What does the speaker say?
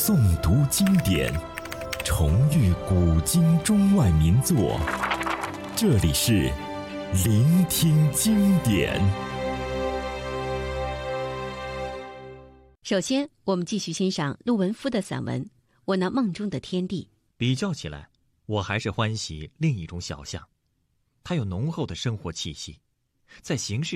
诵读经典，重遇古今中外名作。这里是聆听经典。 首先，我们继续欣赏陆文夫的散文《我那梦中的天地》。 比较起来，我还是欢喜另一种小象，它有浓厚的生活气息，在形式